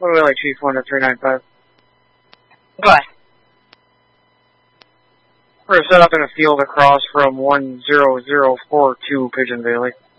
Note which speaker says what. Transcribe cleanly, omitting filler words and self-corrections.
Speaker 1: What do we like, Chief 1 to 395?
Speaker 2: Go ahead.
Speaker 1: We're set up in a field across from 10042 Pigeon Valley.